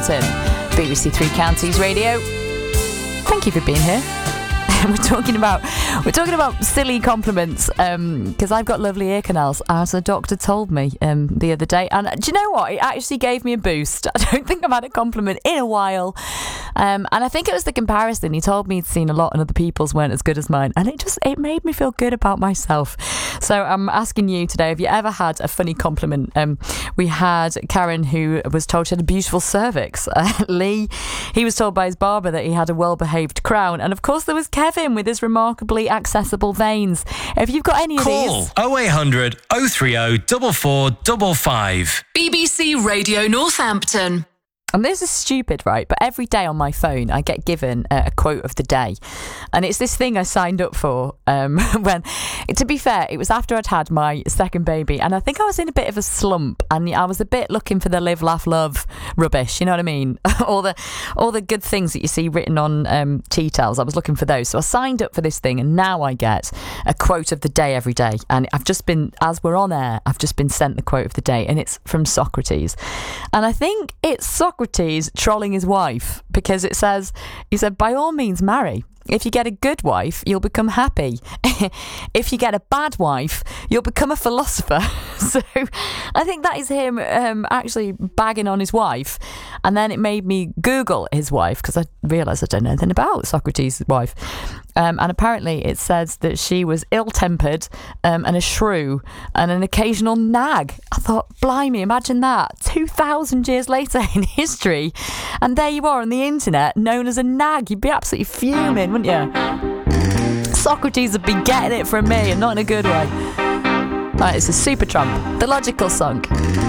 Northampton, BBC Three Counties Radio. Thank you for being here. We're talking about silly compliments because I've got lovely ear canals, as a doctor told me the other day. And do you know what? It actually gave me a boost. I don't think I've had a compliment in a while. And I think it was the comparison. He told me he'd seen a lot and other people's weren't as good as mine. And it made me feel good about myself. So I'm asking you today, have you ever had a funny compliment? We had Karen, who was told she had a beautiful cervix. Lee, he was told by his barber that he had a well-behaved crown. And of course there was Kevin with his remarkably accessible veins. If you've got any of these... Call 0800 030 4455. BBC Radio Northampton. And this is stupid, right? But every day on my phone, I get given a quote of the day. And it's this thing I signed up for when, to be fair, it was after I'd had my second baby. And I think I was in a bit of a slump. And I was a bit looking for the live, laugh, love rubbish. You know what I mean? all the good things that you see written on tea towels. I was looking for those. So I signed up for this thing. And now I get a quote of the day every day. And I've just been, as we're on air, I've just been sent the quote of the day. And it's from Socrates. And I think it's Socrates trolling his wife, because he said, by all means marry. If you get a good wife, you'll become happy. If you get a bad wife, you'll become a philosopher. So I think that is him actually bagging on his wife. And then it made me Google his wife, because I realised I don't know anything about Socrates' wife. And apparently it says that she was ill-tempered and a shrew and an occasional nag. I thought, blimey, imagine that. 2,000 years later in history. And there you are on the internet, known as a nag. You'd be absolutely fuming, wouldn't you? Socrates would be getting it from me, and not in a good way. Right, it's a Supertramp, The Logical Song.